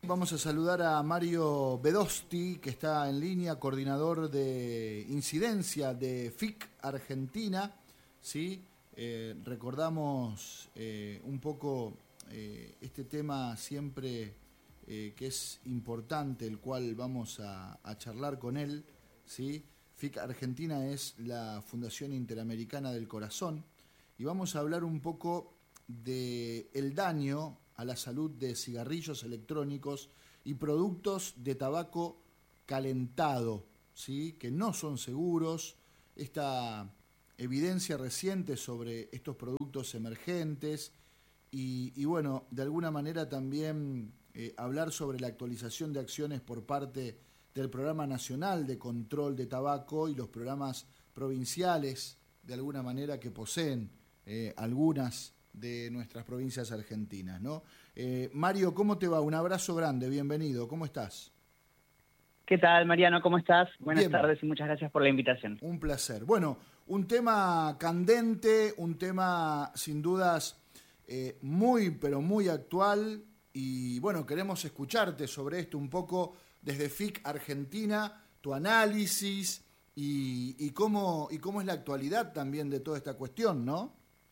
Vamos a saludar a Mario Bedosti, que está en línea, coordinador de incidencia de FIC Argentina. ¿Sí? Recordamos un poco este tema siempre que es importante, el cual vamos a charlar con él. ¿Sí? FIC Argentina es la Fundación Interamericana del Corazón y vamos a hablar un poco del daño a la salud de cigarrillos electrónicos y productos de tabaco calentado, ¿sí? Que no son seguros. Esta evidencia reciente sobre estos productos emergentes y bueno, de alguna manera también hablar sobre la actualización de acciones por parte del Programa Nacional de Control de Tabaco y los programas provinciales, de alguna manera que poseen algunas de nuestras provincias argentinas, ¿no? Mario, ¿cómo te va? Un abrazo grande, bienvenido, ¿cómo estás? ¿Qué tal, Mariano? ¿Cómo estás? Buenas Bien, tardes y muchas gracias por la invitación. un placer. Bueno, un tema candente, un tema sin dudas muy, pero muy actual y bueno, queremos escucharte sobre esto un poco desde FIC Argentina, tu análisis y cómo es la actualidad también de toda esta cuestión, ¿no?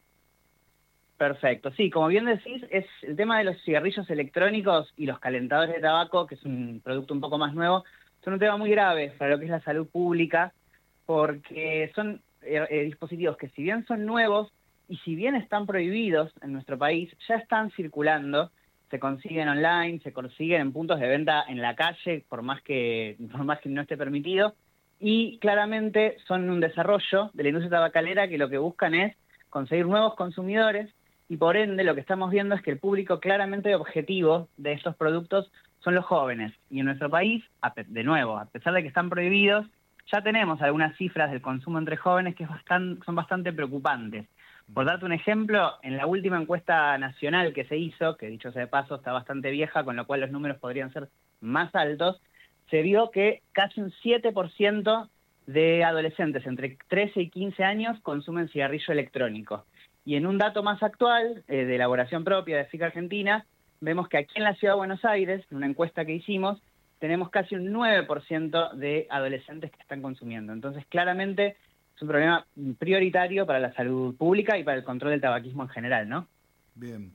Perfecto. Sí, como bien decís, es el tema de los cigarrillos electrónicos y los calentadores de tabaco, que es un producto un poco más nuevo, son un tema muy grave para lo que es la salud pública, porque son dispositivos que si bien son nuevos y si bien están prohibidos en nuestro país, ya están circulando, se consiguen online, se consiguen en puntos de venta en la calle, por más que no esté permitido, y claramente son un desarrollo de la industria tabacalera que lo que buscan es conseguir nuevos consumidores y por ende lo que estamos viendo es que el público claramente objetivo de estos productos son los jóvenes. Y en nuestro país, de nuevo, a pesar de que están prohibidos, ya tenemos algunas cifras del consumo entre jóvenes que son bastante preocupantes. Por darte un ejemplo, en la última encuesta nacional que se hizo, que dicho sea de paso está bastante vieja, con lo cual los números podrían ser más altos, se vio que casi un 7% de adolescentes entre 13 y 15 años consumen cigarrillo electrónico. Y en un dato más actual, de elaboración propia de FIC Argentina, vemos que aquí en la Ciudad de Buenos Aires, en una encuesta que hicimos, tenemos casi un 9% de adolescentes que están consumiendo. Entonces, claramente es un problema prioritario para la salud pública y para el control del tabaquismo en general, ¿no? Bien.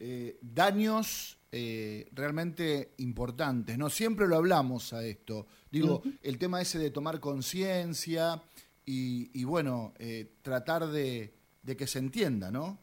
Daños realmente importantes, ¿no? Siempre lo hablamos a esto. Digo, Uh-huh. el tema ese de tomar conciencia y bueno, tratar de que se entienda, ¿no?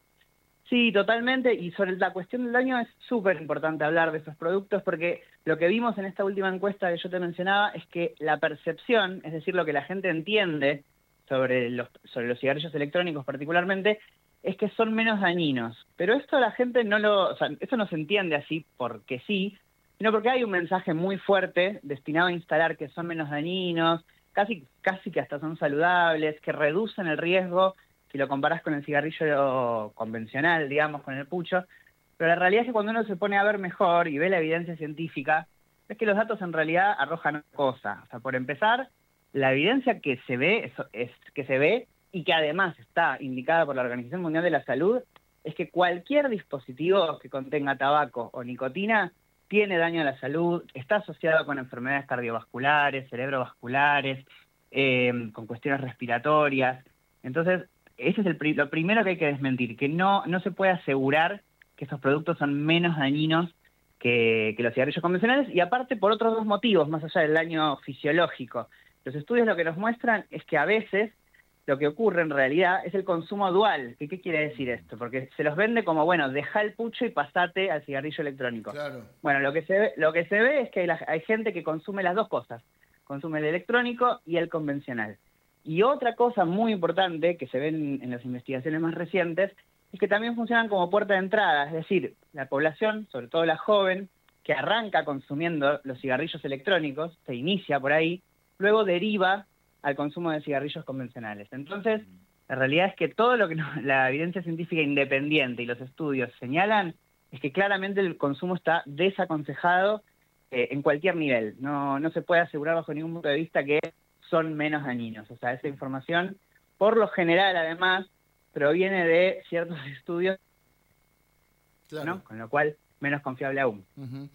Sí, totalmente. Y sobre la cuestión del daño es súper importante hablar de estos productos porque lo que vimos en esta última encuesta que yo te mencionaba es que la percepción, es decir, lo que la gente entiende sobre los cigarrillos electrónicos particularmente, es que son menos dañinos. Pero esto la gente o sea, eso no se entiende así porque sí, sino porque hay un mensaje muy fuerte destinado a instalar que son menos dañinos, casi que hasta son saludables, que reducen el riesgo si lo comparás con el cigarrillo convencional, digamos, con el pucho, pero la realidad es que cuando uno se pone a ver mejor y ve la evidencia científica, es que los datos en realidad arrojan una cosa. O sea, por empezar, la evidencia que se ve, es que se ve y que además está indicada por la Organización Mundial de la Salud, es que cualquier dispositivo que contenga tabaco o nicotina tiene daño a la salud, está asociado con enfermedades cardiovasculares, cerebrovasculares, con cuestiones respiratorias. Entonces, ese es lo primero que hay que desmentir, que no se puede asegurar que estos productos son menos dañinos que los cigarrillos convencionales, y aparte por otros dos motivos, más allá del daño fisiológico. Los estudios lo que nos muestran es que a veces lo que ocurre en realidad es el consumo dual. ¿Qué quiere decir esto? Porque se los vende como, bueno, deja el pucho y pasate al cigarrillo electrónico. Claro. Bueno, lo que se ve es que hay gente que consume las dos cosas, consume el electrónico y el convencional. Y otra cosa muy importante que se ve en las investigaciones más recientes es que también funcionan como puerta de entrada, es decir, la población, sobre todo la joven, que arranca consumiendo los cigarrillos electrónicos, se inicia por ahí, luego deriva al consumo de cigarrillos convencionales. Entonces, la realidad es que todo lo que la evidencia científica independiente y los estudios señalan es que claramente el consumo está desaconsejado en cualquier nivel. No se puede asegurar bajo ningún punto de vista que son menos dañinos. O sea, esa información, por lo general, además, proviene de ciertos estudios, Claro. ¿no? Con lo cual menos confiable aún. Uh-huh.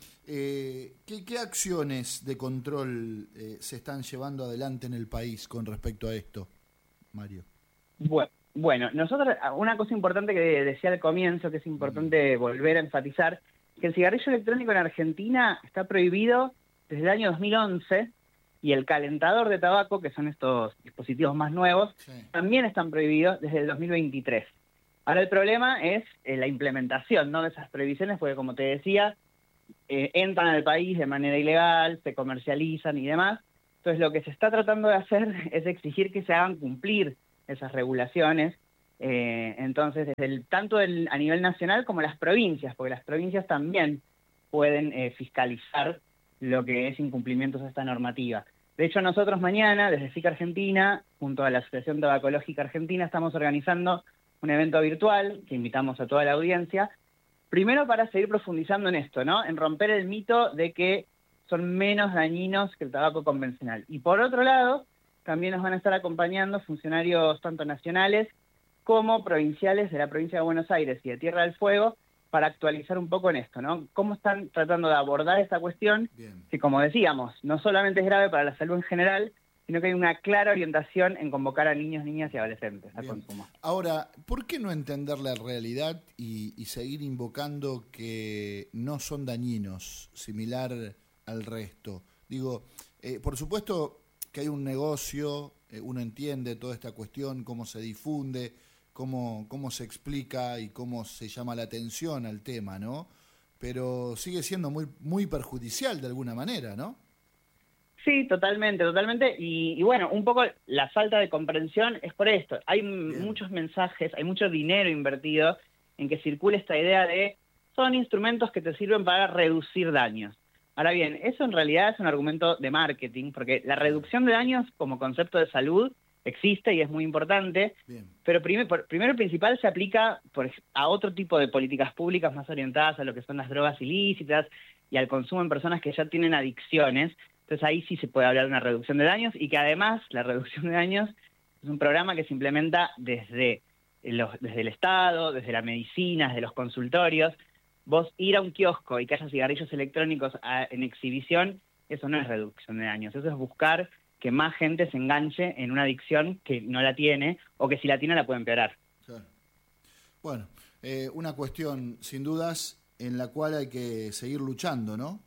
¿Qué acciones de control se están llevando adelante en el país con respecto a esto, Mario? Bueno, nosotros, una cosa importante que decía al comienzo, que es importante volver a enfatizar, que el cigarrillo electrónico en Argentina está prohibido desde el año 2011, y el calentador de tabaco, que son estos dispositivos más nuevos, también están prohibidos desde el 2023. Ahora el problema es la implementación, ¿no?, de esas prohibiciones, porque como te decía, entran al país de manera ilegal, se comercializan y demás. Entonces lo que se está tratando de hacer es exigir que se hagan cumplir esas regulaciones, entonces desde a nivel nacional como las provincias, porque las provincias también pueden fiscalizar lo que es incumplimientos a esta normativa. De hecho, nosotros mañana, desde FIC Argentina, junto a la Asociación Tabacológica Argentina, estamos organizando un evento virtual que invitamos a toda la audiencia, primero para seguir profundizando en esto, ¿no?, en romper el mito de que son menos dañinos que el tabaco convencional. Y por otro lado, también nos van a estar acompañando funcionarios tanto nacionales como provinciales de la provincia de Buenos Aires y de Tierra del Fuego, para actualizar un poco en esto, ¿no? Cómo están tratando de abordar esta cuestión, que como decíamos, no solamente es grave para la salud en general, sino que hay una clara orientación en convocar a niños, niñas y adolescentes al consumo. Ahora, ¿por qué no entender la realidad y seguir invocando que no son dañinos, similar al resto? Digo, por supuesto que hay un negocio, uno entiende toda esta cuestión, cómo se difunde, cómo se explica y cómo se llama la atención al tema, ¿no? Pero sigue siendo muy perjudicial de alguna manera, ¿no? Sí, totalmente. Y bueno, un poco la falta de comprensión es por esto. Hay muchos mensajes, hay mucho dinero invertido en que circule esta idea de son instrumentos que te sirven para reducir daños. Ahora bien, eso en realidad es un argumento de marketing, porque la reducción de daños como concepto de salud existe y es muy importante, pero primero y principal se aplica a otro tipo de políticas públicas más orientadas a lo que son las drogas ilícitas y al consumo en personas que ya tienen adicciones. Entonces ahí sí se puede hablar de una reducción de daños, y que además la reducción de daños es un programa que se implementa desde el Estado, desde la medicina, desde los consultorios. Vos ir a un kiosco y que haya cigarrillos electrónicos en exhibición, eso no es reducción de daños, eso es buscar que más gente se enganche en una adicción que no la tiene, o que si la tiene la puede empeorar. Claro. Bueno, una cuestión sin dudas en la cual hay que seguir luchando, ¿no?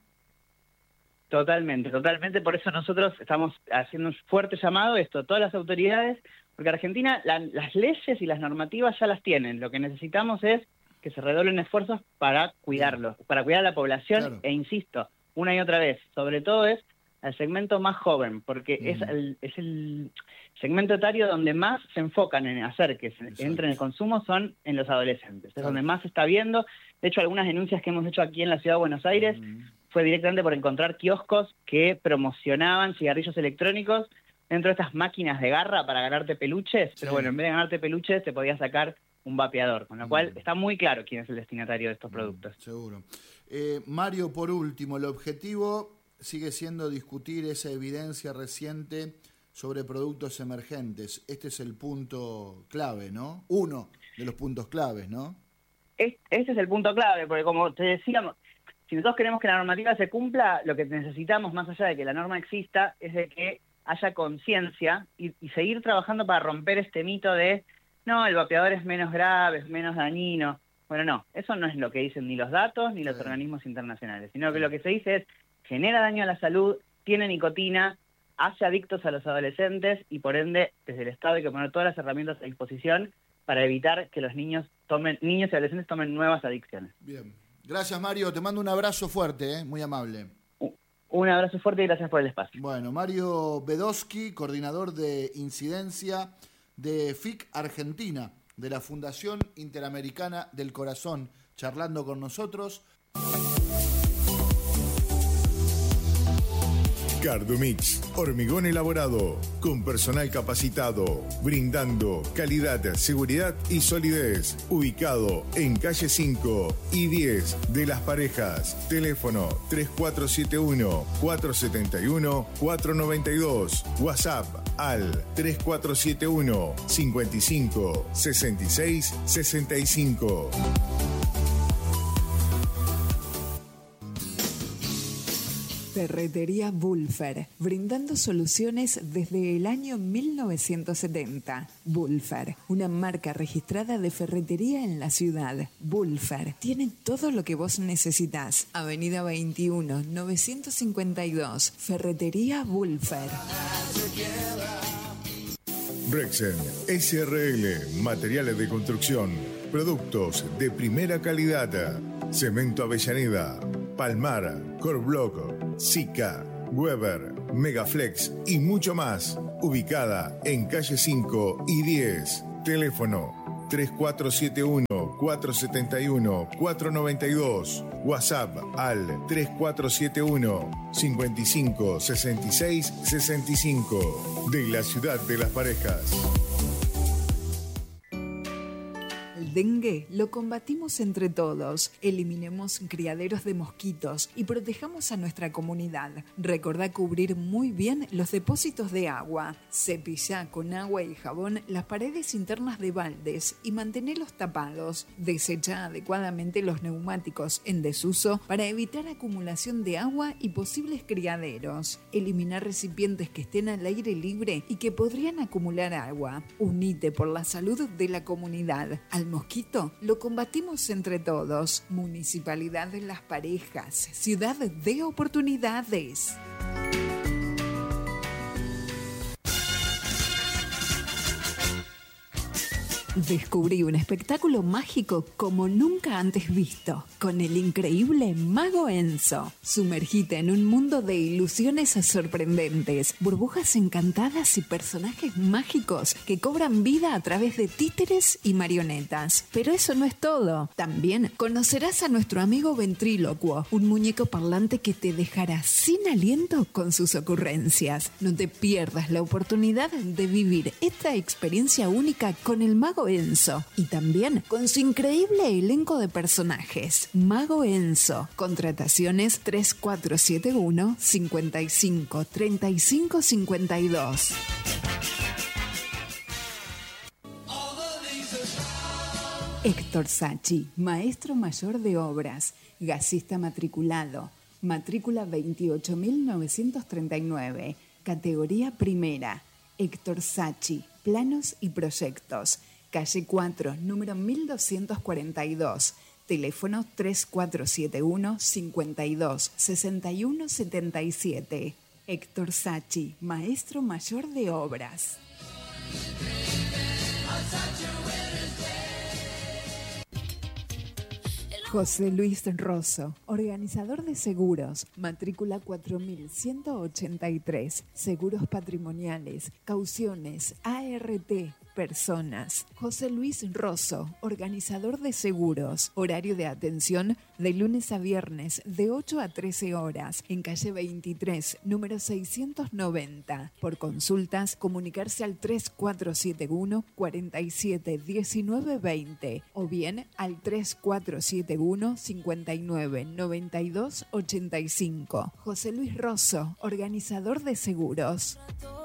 Totalmente, por eso nosotros estamos haciendo un fuerte llamado a todas las autoridades, porque Argentina las leyes y las normativas ya las tienen, lo que necesitamos es que se redoblen esfuerzos para cuidarlos, para cuidar a la población, claro. E insisto, una y otra vez, sobre todo es al segmento más joven, porque es el segmento etario donde más se enfocan en hacer que se entre en el consumo, son en los adolescentes, es donde más se está viendo. De hecho, algunas denuncias que hemos hecho aquí en la Ciudad de Buenos Aires fue directamente por encontrar kioscos que promocionaban cigarrillos electrónicos dentro de estas máquinas de garra para ganarte peluches, pero bueno, en vez de ganarte peluches te podías sacar un vapeador, con lo cual está muy claro quién es el destinatario de estos productos. Seguro. Mario, por último, el objetivo sigue siendo discutir esa evidencia reciente sobre productos emergentes. Este es el punto clave, ¿no? Uno de los puntos claves, ¿no? Este es el punto clave, porque como te decíamos, si nosotros queremos que la normativa se cumpla, lo que necesitamos, más allá de que la norma exista, es de que haya conciencia y seguir trabajando para romper este mito de no, el vapeador es menos grave, es menos dañino. Bueno, no, eso no es lo que dicen ni los datos ni los organismos internacionales, sino que lo que se dice es genera daño a la salud, tiene nicotina, hace adictos a los adolescentes y por ende desde el Estado hay que poner todas las herramientas a disposición para evitar que los niños y adolescentes tomen nuevas adicciones. Bien. Gracias, Mario. Te mando un abrazo fuerte, muy amable. Un abrazo fuerte y gracias por el espacio. Bueno, Mario Bedosky, coordinador de incidencia de FIC Argentina, de la Fundación Interamericana del Corazón, charlando con nosotros. Cardumix, hormigón elaborado, con personal capacitado, brindando calidad, seguridad y solidez. Ubicado en calle 5 y 10 de Las Parejas. Teléfono 3471-471-492. WhatsApp al 3471 55 66 65. Ferretería Bulfer, brindando soluciones desde el año 1970. Bulfer, una marca registrada de ferretería en la ciudad. Bulfer tiene todo lo que vos necesitas. Avenida 21, 952, Ferretería Bulfer. Rexen SRL, materiales de construcción, productos de primera calidad. Cemento Avellaneda, Palmar, Corblock, Sica, Weber, Megaflex y mucho más. Ubicada en calle 5 y 10. Teléfono 3471-471-492. WhatsApp al 3471 55 66 65. De la ciudad de las parejas. El dengue lo combatimos entre todos. Eliminemos criaderos de mosquitos y protejamos a nuestra comunidad. Recordá cubrir muy bien los depósitos de agua. Cepillá con agua y jabón las paredes internas de baldes y mantenerlos tapados. Desechá adecuadamente los neumáticos en desuso para evitar acumulación de agua y posibles criaderos. Eliminar recipientes que estén al aire libre y que podrían acumular agua. Unite por la salud de la comunidad. Al mosquito lo combatimos entre todos. Municipalidad de Las Parejas, ciudad de oportunidades. Descubrí un espectáculo mágico como nunca antes visto, con el increíble Mago Enzo. Sumergite en un mundo de ilusiones sorprendentes, burbujas encantadas y personajes mágicos que cobran vida a través de títeres y marionetas. Pero eso no es todo. También conocerás a nuestro amigo ventrílocuo, un muñeco parlante que te dejará sin aliento con sus ocurrencias. No te pierdas la oportunidad de vivir esta experiencia única con el Mago Enzo y también con su increíble elenco de personajes. Mago Enzo. Contrataciones 3471 55 35 52. Héctor Sachi, maestro mayor de obras, gasista matriculado, matrícula 28.939, categoría primera. Héctor Sachi, planos y proyectos. Calle 4, número 1242. Teléfono 3471 52 61 77. Héctor Sachi, maestro mayor de obras. José Luis Rosso, organizador de seguros, matrícula 4183, seguros patrimoniales, cauciones, ART, personas. José Luis Rosso, organizador de seguros, horario de atención de lunes a viernes de 8 a 13 horas, en calle 23, número 690. Por consultas, comunicarse al 3471 47 19 20 o bien al 3471 59 92 85. José Luis Rosso, organizador de seguros.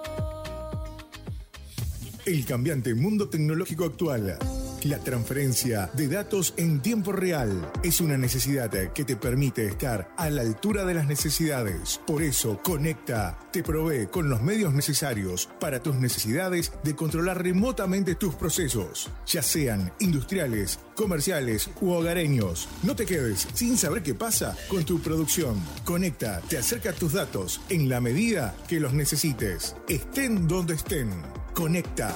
El cambiante mundo tecnológico actual. La transferencia de datos en tiempo real es una necesidad que te permite estar a la altura de las necesidades. Por eso, Conecta te provee con los medios necesarios para tus necesidades de controlar remotamente tus procesos, ya sean industriales, comerciales u hogareños. No te quedes sin saber qué pasa con tu producción. Conecta te acerca tus datos en la medida que los necesites, estén donde estén. Conecta.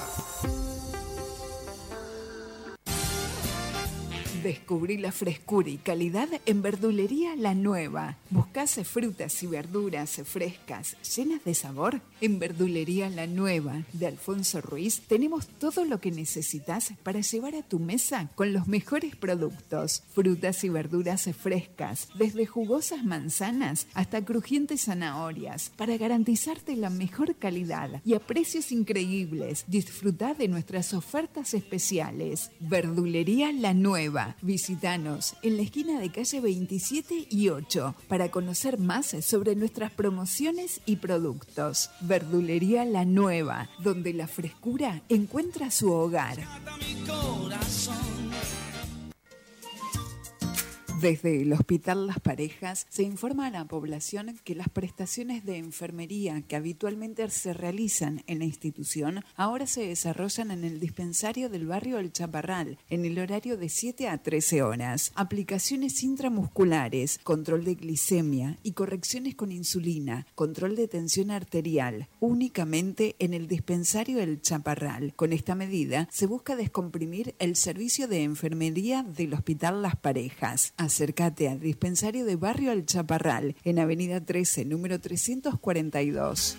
Descubrí la frescura y calidad en Verdulería La Nueva. ¿Buscás frutas y verduras frescas, llenas de sabor? En Verdulería La Nueva de Alfonso Ruiz tenemos todo lo que necesitas para llevar a tu mesa con los mejores productos. Frutas y verduras frescas, desde jugosas manzanas hasta crujientes zanahorias, para garantizarte la mejor calidad y a precios increíbles. Disfrutá de nuestras ofertas especiales. Verdulería La Nueva. Visítanos en la esquina de calle 27 y 8 para conocer más sobre nuestras promociones y productos. Verdulería La Nueva, donde la frescura encuentra su hogar. Desde el Hospital Las Parejas se informa a la población que las prestaciones de enfermería que habitualmente se realizan en la institución ahora se desarrollan en el dispensario del barrio El Chaparral en el horario de 7 a 13 horas. Aplicaciones intramusculares, control de glicemia y correcciones con insulina, control de tensión arterial, únicamente en el dispensario El Chaparral. Con esta medida se busca descomprimir el servicio de enfermería del Hospital Las Parejas. Acércate al dispensario de barrio El Chaparral, en Avenida 13, número 342.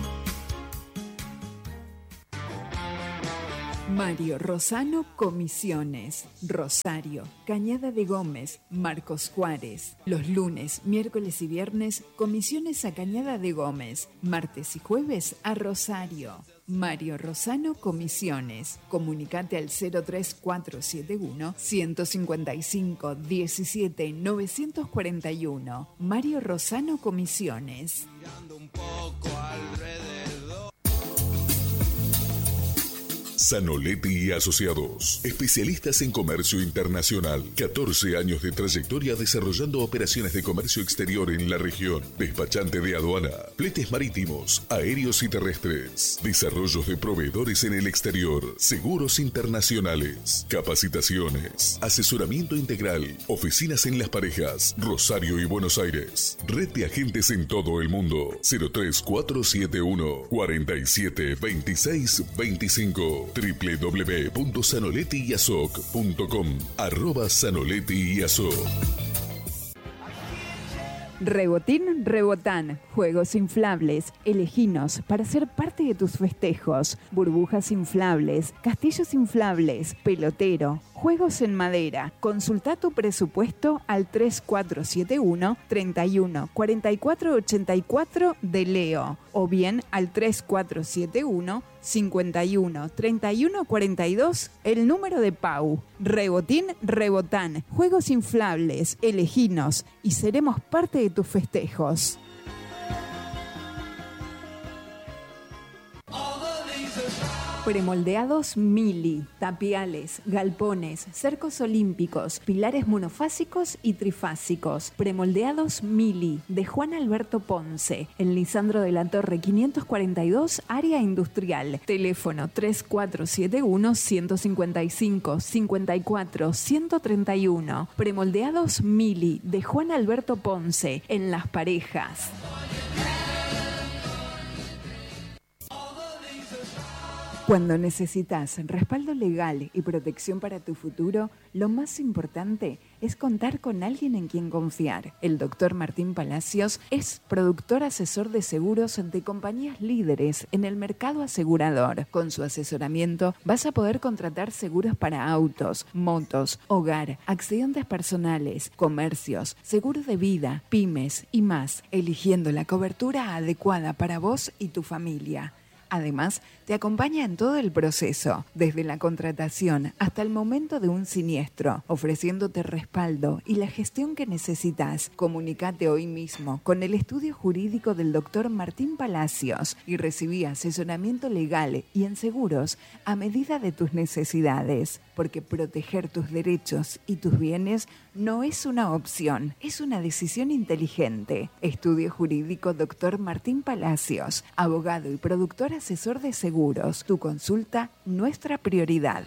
Mario Rosano Comisiones, Rosario, Cañada de Gómez, Marcos Juárez. Los lunes, miércoles y viernes, comisiones a Cañada de Gómez. Martes y jueves a Rosario. Mario Rosano Comisiones. Comunicate al 03471 155 17 941. Mario Rosano Comisiones. Zanoletti y Asociados, especialistas en comercio internacional. 14 años de trayectoria desarrollando operaciones de comercio exterior en la región. Despachante de aduana, fletes marítimos, aéreos y terrestres. Desarrollos de proveedores en el exterior. Seguros internacionales. Capacitaciones. Asesoramiento integral. Oficinas en Las Parejas, Rosario y Buenos Aires. Red de agentes en todo el mundo. 03471 47 26 25. www.zanolettiyasoc.com @zanolettiyasoc. Rebotín Rebotán, juegos inflables, eleginos para ser parte de tus festejos, burbujas inflables, castillos inflables, pelotero, juegos en madera. Consulta tu presupuesto al 3471 31 44 84 de Leo o bien al 3471 51 31 42, el número de Pau. Rebotín Rebotán, juegos inflables, eleginos y seremos parte de tus festejos. Premoldeados Mili, tapiales, galpones, cercos olímpicos, pilares monofásicos y trifásicos. Premoldeados Mili, de Juan Alberto Ponce, en Lisandro de la Torre 542, área industrial. Teléfono 3471 155 54 131. Premoldeados Mili, de Juan Alberto Ponce, en Las Parejas. Cuando necesitas respaldo legal y protección para tu futuro, lo más importante es contar con alguien en quien confiar. El doctor Martín Palacios es productor asesor de seguros de compañías líderes en el mercado asegurador. Con su asesoramiento vas a poder contratar seguros para autos, motos, hogar, accidentes personales, comercios, seguros de vida, pymes y más, eligiendo la cobertura adecuada para vos y tu familia. Además, te acompaña en todo el proceso, desde la contratación hasta el momento de un siniestro, ofreciéndote respaldo y la gestión que necesitas. Comunicate hoy mismo con el estudio jurídico del doctor Martín Palacios y recibí asesoramiento legal y en seguros a medida de tus necesidades, porque proteger tus derechos y tus bienes no es una opción, es una decisión inteligente. Estudio jurídico doctor Martín Palacios, abogado y productor asesor de seguros. Tu consulta, nuestra prioridad.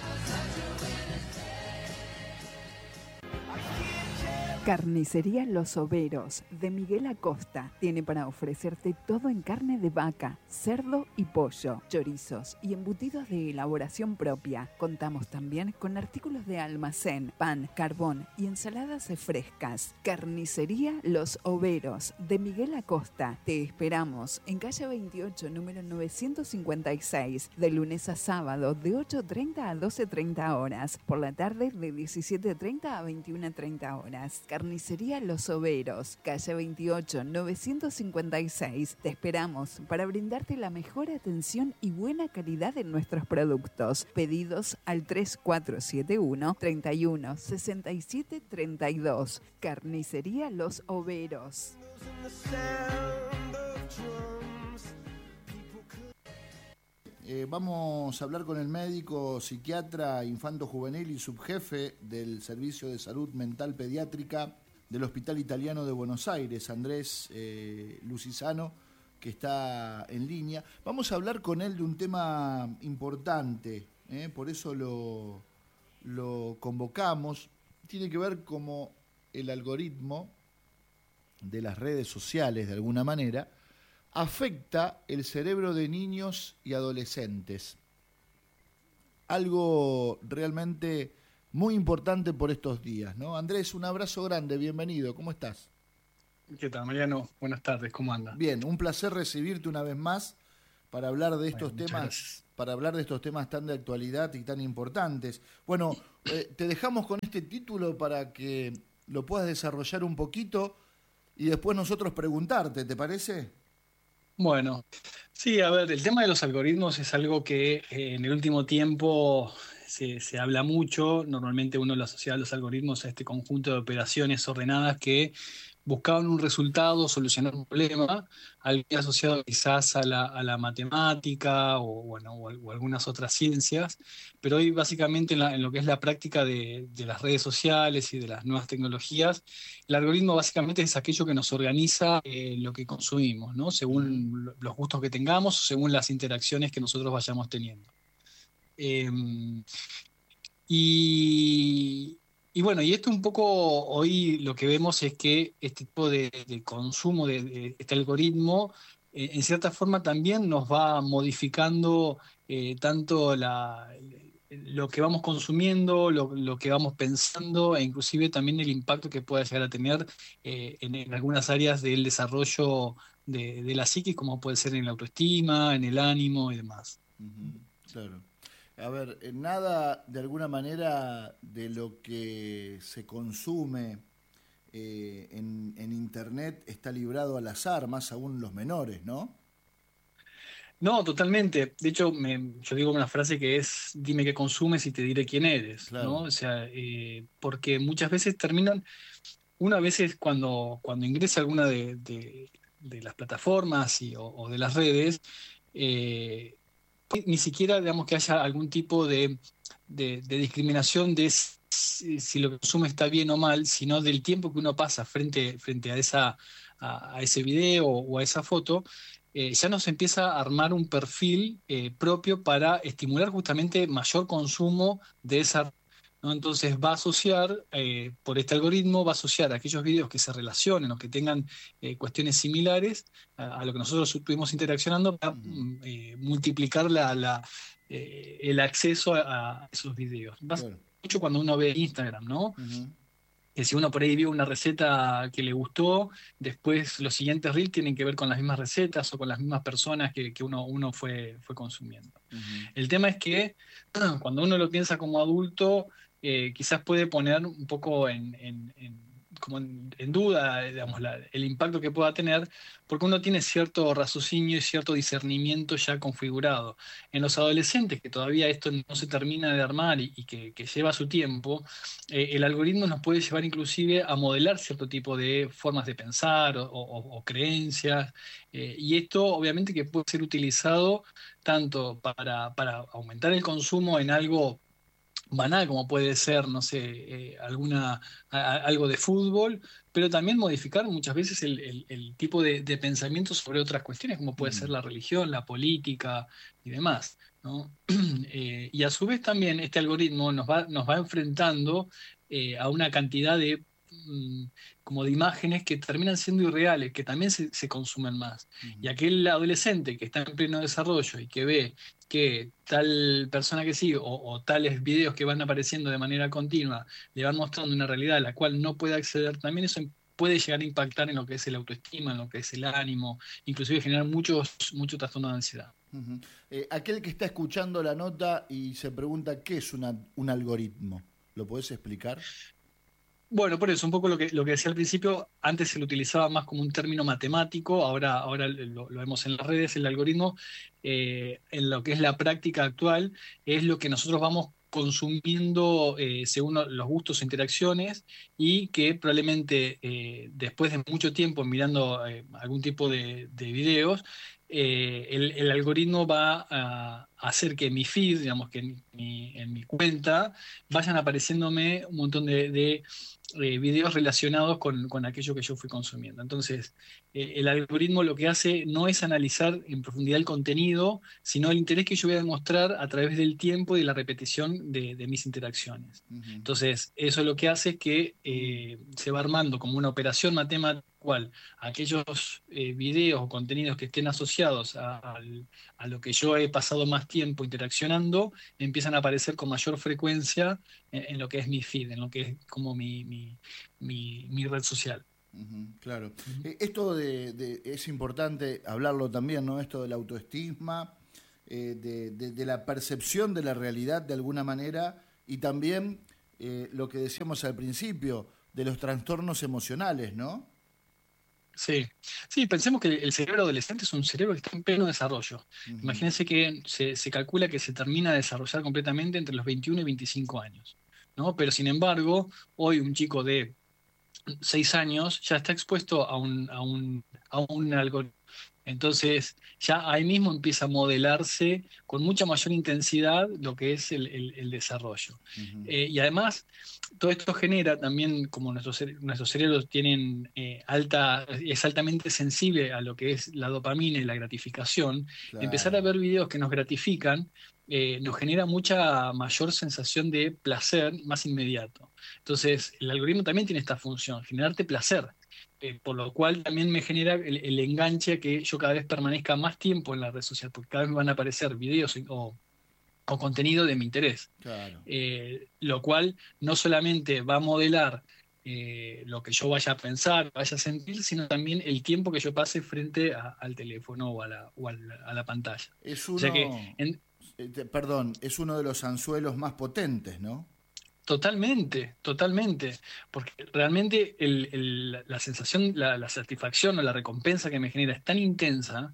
Carnicería Los Overos, de Miguel Acosta. Tiene para ofrecerte todo en carne de vaca, cerdo y pollo, chorizos y embutidos de elaboración propia. Contamos también con artículos de almacén, pan, carbón y ensaladas frescas. Carnicería Los Overos, de Miguel Acosta. Te esperamos en calle 28, número 956, de lunes a sábado de 8:30 a 12:30 horas. Por la tarde de 17:30 a 21:30 horas. Carnicería Los Overos, calle 28, 956. Te esperamos para brindarte la mejor atención y buena calidad en nuestros productos. Pedidos al 3471 31 67 32. Carnicería Los Overos. Vamos a hablar con el médico, psiquiatra, infanto-juvenil y subjefe del Servicio de Salud Mental Pediátrica del Hospital Italiano de Buenos Aires, Andrés Lucisano, que está en línea. Vamos a hablar con él de un tema importante, por eso lo convocamos. Tiene que ver como el algoritmo de las redes sociales, de alguna manera, afecta el cerebro de niños y adolescentes. Algo realmente muy importante por estos días, ¿no? Andrés, un abrazo grande, bienvenido, ¿cómo estás? ¿Qué tal, Mariano? Buenas tardes, ¿cómo andas? Bien, un placer recibirte una vez más para hablar de estos temas tan de actualidad y tan importantes. Bueno, te dejamos con este título para que lo puedas desarrollar un poquito y después nosotros preguntarte, ¿te parece? Bueno, sí, a ver, el tema de los algoritmos es algo que en el último tiempo se habla mucho. Normalmente uno lo asocia a los algoritmos a este conjunto de operaciones ordenadas que buscaban un resultado, solucionar un problema, algo asociado quizás a la matemática o algunas otras ciencias, pero hoy básicamente en lo que es la práctica de las redes sociales y de las nuevas tecnologías, el algoritmo básicamente es aquello que nos organiza lo que consumimos, ¿no? Según los gustos que tengamos, según las interacciones que nosotros vayamos teniendo. Y bueno, y esto un poco hoy lo que vemos es que este tipo de consumo de este algoritmo, en cierta forma también nos va modificando tanto lo que vamos consumiendo, lo que vamos pensando, e inclusive también el impacto que pueda llegar a tener en algunas áreas del desarrollo de la psique, como puede ser en la autoestima, en el ánimo y demás. Claro. A ver, nada de alguna manera de lo que se consume en Internet está librado al azar, más aún los menores, ¿no? No, totalmente. De hecho, yo digo una frase que es: dime qué consumes y te diré quién eres, Claro. ¿no? O sea, porque muchas veces una vez cuando ingresa a alguna de las plataformas o de las redes, ni siquiera, digamos, que haya algún tipo de discriminación de si lo que consume está bien o mal, sino del tiempo que uno pasa frente a ese video o a esa foto. Ya nos empieza a armar un perfil propio para estimular justamente mayor consumo de esa, ¿no? Entonces va a asociar, por este algoritmo, va a asociar aquellos videos que se relacionen o que tengan cuestiones similares a lo que nosotros estuvimos interaccionando para multiplicar el acceso a esos videos. Pasa mucho cuando uno ve Instagram, ¿no? Que si uno por ahí vio una receta que le gustó, después los siguientes reels tienen que ver con las mismas recetas o con las mismas personas que uno fue consumiendo. El tema es que cuando uno lo piensa como adulto, quizás puede poner un poco como en duda, digamos, el impacto que pueda tener, porque uno tiene cierto raciocinio y cierto discernimiento ya configurado. En los adolescentes, que todavía esto no se termina de armar y que lleva su tiempo, el algoritmo nos puede llevar inclusive a modelar cierto tipo de formas de pensar o creencias, y esto obviamente que puede ser utilizado tanto para aumentar el consumo en algo banal, como puede ser, no sé, algo de fútbol, pero también modificar muchas veces el tipo de pensamiento sobre otras cuestiones, como puede ser la religión, la política y demás, ¿no? Y a su vez también este algoritmo nos va enfrentando a una cantidad como de imágenes que terminan siendo irreales, que también se consumen más. Y aquel adolescente que está en pleno desarrollo y que ve que tal persona que sigue o tales videos que van apareciendo de manera continua le van mostrando una realidad a la cual no puede acceder, también eso puede llegar a impactar en lo que es el autoestima, en lo que es el ánimo, inclusive generar mucho trastorno de ansiedad. Aquel que está escuchando la nota y se pregunta qué es un algoritmo, ¿lo podés explicar? Bueno, por eso, un poco lo que decía al principio, antes se lo utilizaba más como un término matemático, ahora lo vemos en las redes. El algoritmo, en lo que es la práctica actual, es lo que nosotros vamos consumiendo según los gustos e interacciones, y que probablemente después de mucho tiempo mirando algún tipo de videos, el algoritmo va a hacer que mi feed, digamos que en mi cuenta, vayan apareciéndome un montón de videos relacionados con aquello que yo fui consumiendo. Entonces, el algoritmo lo que hace no es analizar en profundidad el contenido, sino el interés que yo voy a demostrar a través del tiempo y de la repetición de mis interacciones. Entonces, eso lo que hace es que se va armando como una operación matemática, cual aquellos videos o contenidos que estén asociados a lo que yo he pasado más tiempo interaccionando, empiezan a aparecer con mayor frecuencia en lo que es mi feed, en lo que es como mi red social. Claro. Esto es importante hablarlo también, ¿no? Esto de la autoestima, de la percepción de la realidad de alguna manera, y también lo que decíamos al principio, de los trastornos emocionales, ¿no? Sí, pensemos que el cerebro adolescente es un cerebro que está en pleno desarrollo. Imagínense que se calcula que se termina de desarrollar completamente entre los 21 y 25 años, ¿no? Pero sin embargo, hoy un chico de 6 años ya está expuesto a un algoritmo. Entonces, ya ahí mismo empieza a modelarse con mucha mayor intensidad lo que es el desarrollo. Y además, todo esto genera también, como nuestros cerebros tienen es altamente sensible a lo que es la dopamina y la gratificación, claro. Empezar a ver videos que nos gratifican nos genera mucha mayor sensación de placer más inmediato. Entonces, el algoritmo también tiene esta función, generarte placer. Por lo cual también me genera el enganche que yo cada vez permanezca más tiempo en la red social, porque cada vez me van a aparecer videos o contenido de mi interés. Claro. Lo cual no solamente va a modelar lo que yo vaya a pensar, vaya a sentir, sino también el tiempo que yo pase frente al teléfono o a la pantalla. Es uno, perdón, es uno de los anzuelos más potentes, ¿no? Totalmente, porque realmente la sensación, la satisfacción o la recompensa que me genera es tan intensa,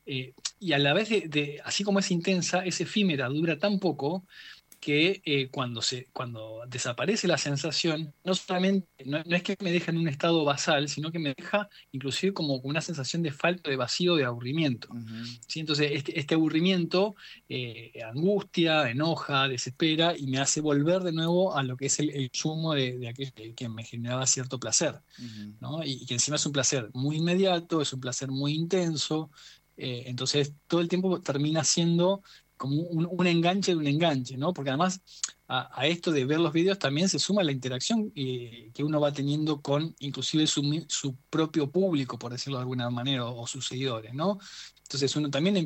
y a la vez así como es intensa, es efímera, dura tan poco, que cuando desaparece la sensación, no solamente, no es que me deja en un estado basal, sino que me deja inclusive como una sensación de falta, de vacío, de aburrimiento. ¿Sí? Entonces este aburrimiento angustia, enoja, desespera y me hace volver de nuevo a lo que es el consumo de aquello que me generaba cierto placer, ¿no? Y que encima es un placer muy inmediato, es un placer muy intenso, entonces todo el tiempo termina siendo como un enganche de un enganche, ¿no? Porque además a esto de ver los videos también se suma la interacción que uno va teniendo con inclusive su propio público, por decirlo de alguna manera, o sus seguidores, ¿no? Entonces uno también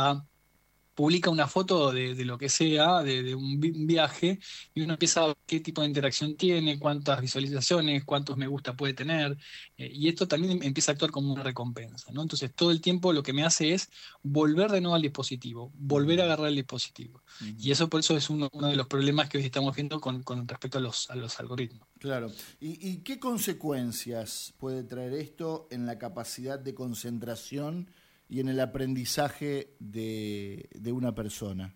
publica una foto de lo que sea, de un viaje, y uno empieza a ver qué tipo de interacción tiene, cuántas visualizaciones, cuántos me gusta puede tener, y esto también empieza a actuar como una recompensa, ¿no? Entonces todo el tiempo lo que me hace es volver de nuevo al dispositivo, volver a agarrar el dispositivo. Y eso por eso es uno de los problemas que hoy estamos viendo con respecto a los algoritmos. Claro. ¿Y qué consecuencias puede traer esto en la capacidad de concentración y en el aprendizaje de una persona?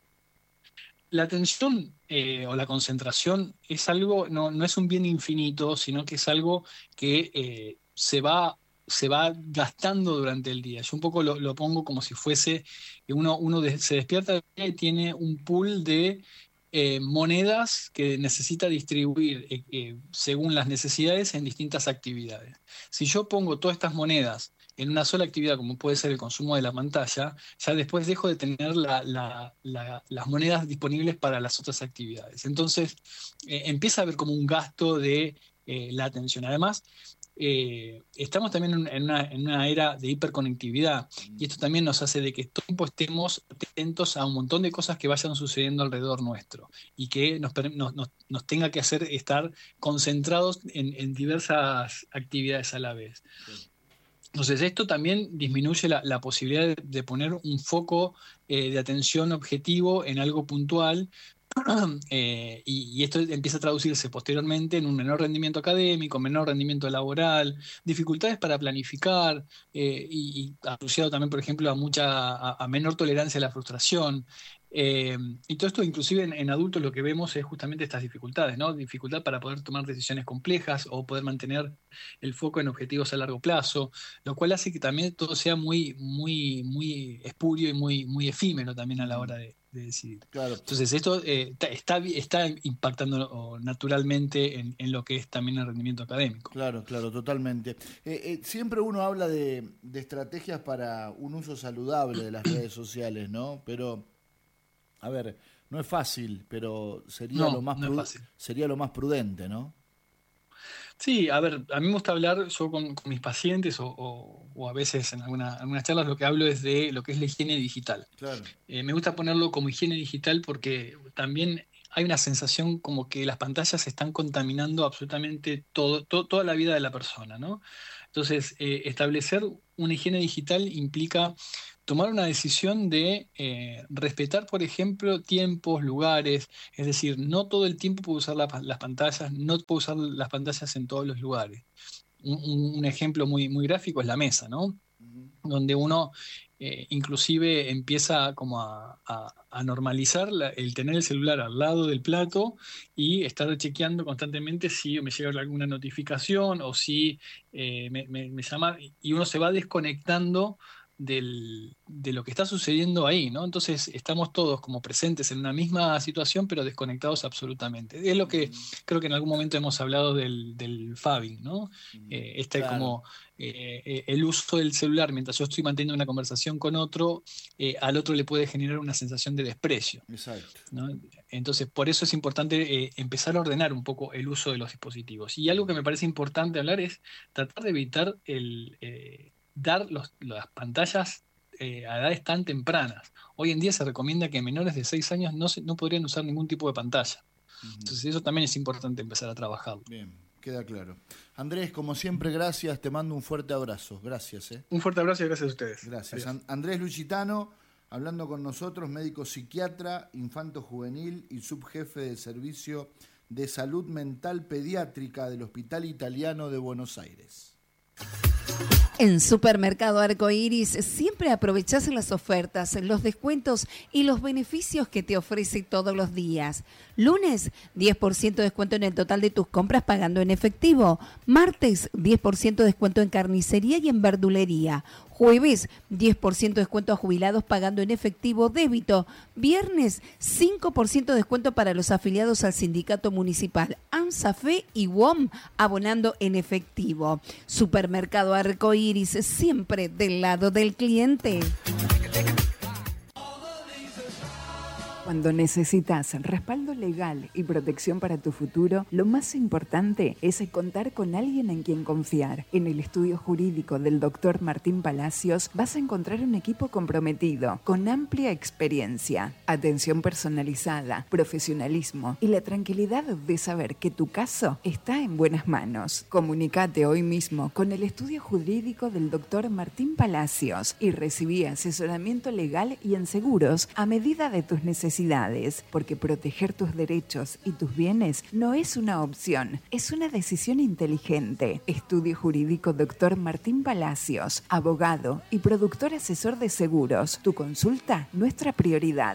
La atención o la concentración es algo, no es un bien infinito, sino que es algo que se va gastando durante el día. Yo un poco lo pongo como si fuese que uno se despierta y tiene un pool de monedas que necesita distribuir según las necesidades en distintas actividades. Si yo pongo todas estas monedas en una sola actividad, como puede ser el consumo de la pantalla, ya después dejo de tener las monedas disponibles para las otras actividades. Entonces, empieza a haber como un gasto de la atención. Además, estamos también en una era de hiperconectividad, y esto también nos hace de que todo el tiempo estemos atentos a un montón de cosas que vayan sucediendo alrededor nuestro y que nos tenga que hacer estar concentrados en diversas actividades a la vez. Sí. Entonces esto también disminuye la posibilidad de poner un foco de atención objetivo en algo puntual, y esto empieza a traducirse posteriormente en un menor rendimiento académico, menor rendimiento laboral, dificultades para planificar, y asociado también, por ejemplo, a menor tolerancia a la frustración. Y todo esto, inclusive en adultos, lo que vemos es justamente estas dificultades, ¿no? Dificultad para poder tomar decisiones complejas o poder mantener el foco en objetivos a largo plazo, lo cual hace que también todo sea muy, muy, muy espurio y muy, muy efímero también a la hora de decidir. Claro. Entonces, esto está impactando naturalmente en lo que es también el rendimiento académico. Claro, totalmente. Siempre uno habla de estrategias para un uso saludable de las redes sociales, ¿no? Pero, a ver, no es fácil, pero sería lo más prudente, ¿no? Sí, a ver, a mí me gusta hablar, yo con mis pacientes o a veces en algunas charlas lo que hablo es de lo que es la higiene digital. Claro. Me gusta ponerlo como higiene digital porque también hay una sensación como que las pantallas están contaminando absolutamente toda la vida de la persona, ¿no? Entonces, establecer una higiene digital implica tomar una decisión de respetar, por ejemplo, tiempos, lugares, es decir, no todo el tiempo puedo usar las pantallas, no puedo usar las pantallas en todos los lugares. Un ejemplo muy, muy gráfico es la mesa, ¿no? Donde uno inclusive empieza como a normalizar el tener el celular al lado del plato y estar chequeando constantemente si me llega alguna notificación o si me llama, y uno se va desconectando de lo que está sucediendo ahí, ¿no? Entonces estamos todos como presentes en una misma situación, pero desconectados absolutamente. Es lo que creo que en algún momento hemos hablado del fabbing, ¿no? Claro. Como el uso del celular mientras yo estoy manteniendo una conversación con otro, al otro le puede generar una sensación de desprecio. Exacto. ¿No? Entonces, por eso es importante empezar a ordenar un poco el uso de los dispositivos. Y algo que me parece importante hablar es tratar de evitar dar las pantallas a edades tan tempranas. Hoy en día se recomienda que menores de 6 años no podrían usar ningún tipo de pantalla. Entonces eso también es importante empezar a trabajarlo. Bien, queda claro. Andrés, como siempre, gracias. Te mando un fuerte abrazo. Gracias. Un fuerte abrazo y gracias a ustedes. Gracias. Andrés Luchitano, hablando con nosotros, médico psiquiatra, infanto juvenil y subjefe de servicio de salud mental pediátrica del Hospital Italiano de Buenos Aires. En Supermercado Arcoiris siempre aprovechás las ofertas, los descuentos y los beneficios que te ofrece todos los días. Lunes, 10% de descuento en el total de tus compras pagando en efectivo. Martes, 10% de descuento en carnicería y en verdulería. Jueves, 10% de descuento a jubilados pagando en efectivo débito. Viernes, 5% de descuento para los afiliados al sindicato municipal ANSAFE y WOM abonando en efectivo. Supermercado Arcoiris, siempre del lado del cliente. Cuando necesitas respaldo legal y protección para tu futuro, lo más importante es contar con alguien en quien confiar. En el estudio jurídico del Dr. Martín Palacios vas a encontrar un equipo comprometido, con amplia experiencia, atención personalizada, profesionalismo y la tranquilidad de saber que tu caso está en buenas manos. Comunicate hoy mismo con el estudio jurídico del Dr. Martín Palacios y recibí asesoramiento legal y en seguros a medida de tus necesidades, porque proteger tus derechos y tus bienes no es una opción, es una decisión inteligente. Estudio Jurídico Dr. Martín Palacios, abogado y productor asesor de seguros. Tu consulta, nuestra prioridad.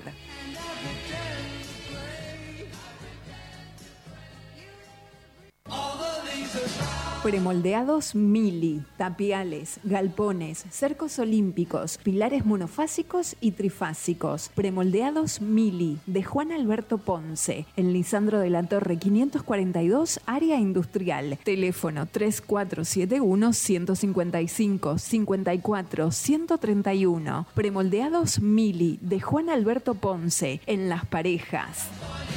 Premoldeados Mili, tapiales, galpones, cercos olímpicos, pilares monofásicos y trifásicos. Premoldeados Mili, de Juan Alberto Ponce, en Lisandro de la Torre 542, área industrial. Teléfono 3471-155-54-131. Premoldeados Mili, de Juan Alberto Ponce, en Las Parejas.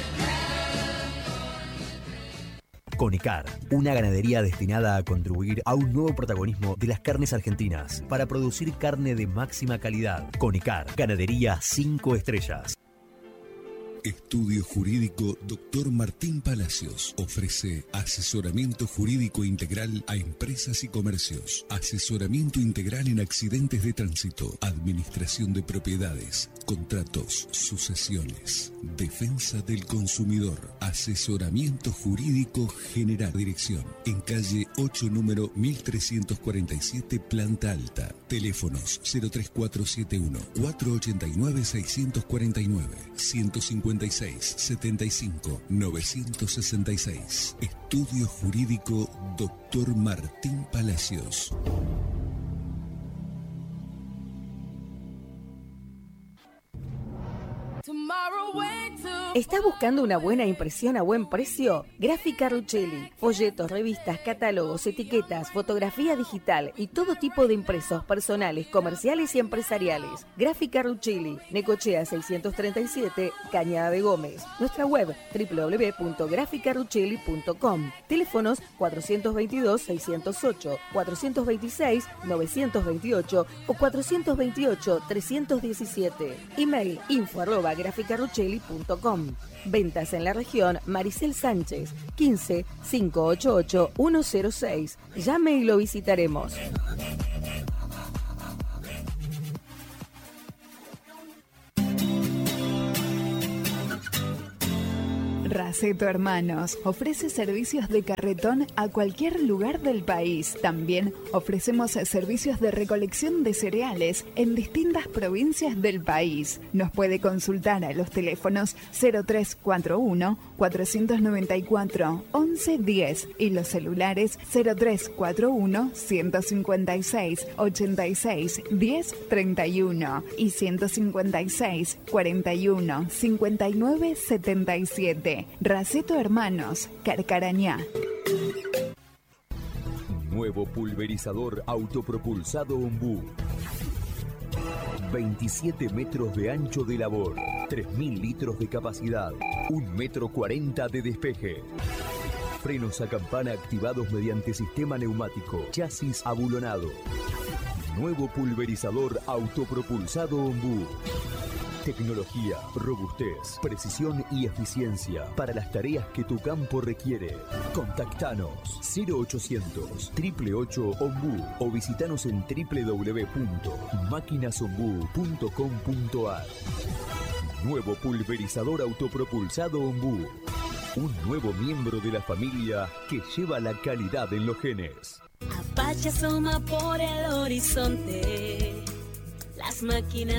Conicar, una ganadería destinada a contribuir a un nuevo protagonismo de las carnes argentinas para producir carne de máxima calidad. Conicar, ganadería 5 estrellas. Estudio Jurídico Dr. Martín Palacios. Ofrece asesoramiento jurídico integral a empresas y comercios. Asesoramiento integral en accidentes de tránsito. Administración de propiedades. Contratos. Sucesiones. Defensa del consumidor. Asesoramiento jurídico general. Dirección. En calle 8, número 1347, planta alta. Teléfonos 03471 489 649 156 75 966. Estudio Jurídico Dr. Martín Palacios. ¿Estás buscando una buena impresión a buen precio? Gráfica Ruchelli. Folletos, revistas, catálogos, etiquetas, fotografía digital y todo tipo de impresos personales, comerciales y empresariales. Gráfica Ruchelli. Necochea 637, Cañada de Gómez. Nuestra web www.graficaruchelli.com. Teléfonos 422-608, 426-928 o 428-317. Email info@graficaruchelli.com. Ventas en la región Maricel Sánchez, 15 588 106. Llame y lo visitaremos. Raceto Hermanos ofrece servicios de carretón a cualquier lugar del país. También ofrecemos servicios de recolección de cereales en distintas provincias del país. Nos puede consultar a los teléfonos 0341 494 1110 y los celulares 0341 156 86 10 31 y 156 41 59 77. Raceto Hermanos, Carcarañá. Nuevo pulverizador autopropulsado Ombú. 27 metros de ancho de labor, 3.000 litros de capacidad, 1,40 m de despeje. Frenos a campana activados mediante sistema neumático, chasis abulonado. Nuevo pulverizador autopropulsado Ombú. Tecnología, robustez, precisión y eficiencia para las tareas que tu campo requiere. Contactanos 0800 888 Ombú o visitanos en www.maquinasombú.com.ar. Nuevo pulverizador autopropulsado Ombú. Un nuevo miembro de la familia que lleva la calidad en los genes. Apache asoma por el horizonte. Las máquinas